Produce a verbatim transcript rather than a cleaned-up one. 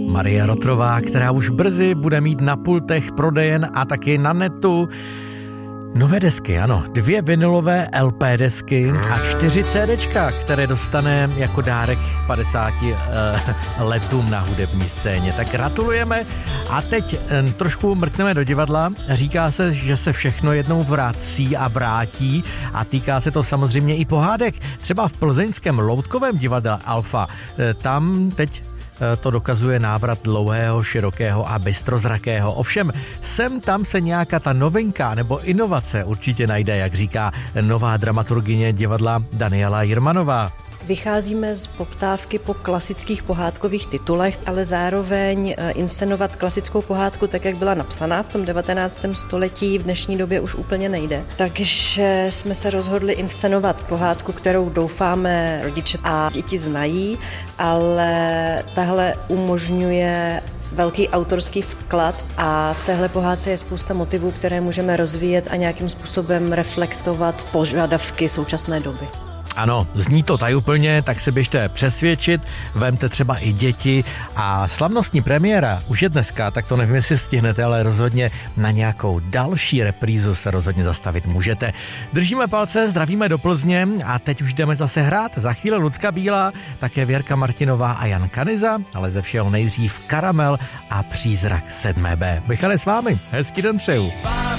Marie Rotrová, která už brzy bude mít na pultech prodejen a taky na netu nové desky, ano, dvě vinylové el pé desky a čtyři cédečka, které dostane jako dárek padesáti uh, letům na hudební scéně. Tak gratulujeme a teď um, trošku mrkneme do divadla. Říká se, že se všechno jednou vrací a vrátí a týká se to samozřejmě i pohádek. Třeba v plzeňském loutkovém divadle Alfa, tam teď to dokazuje návrat dlouhého, širokého a bystrozrakého. Ovšem, sem tam se nějaká ta novinka nebo inovace určitě najde, jak říká nová dramaturgyně divadla Daniela Jirmanová. Vycházíme z poptávky po klasických pohádkových titulech, ale zároveň inscenovat klasickou pohádku tak, jak byla napsaná v tom devatenáctém století, v dnešní době už úplně nejde. Takže jsme se rozhodli inscenovat pohádku, kterou doufáme rodiče a děti znají, ale tahle umožňuje velký autorský vklad a v téhle pohádce je spousta motivů, které můžeme rozvíjet a nějakým způsobem reflektovat požadavky současné doby. Ano, zní to tajuplně, tak se běžte přesvědčit, vemte třeba i děti a slavnostní premiéra už je dneska, tak to nevím, jestli stihnete, ale rozhodně na nějakou další reprízu se rozhodně zastavit můžete. Držíme palce, zdravíme do Plzně a teď už jdeme zase hrát. Za chvíli Lucka Bílá, také Věrka Martinová a Jan Kaniza, ale ze všeho nejdřív Karamel a Přízrak sedmé bé. Michale s vámi, hezký den přeju.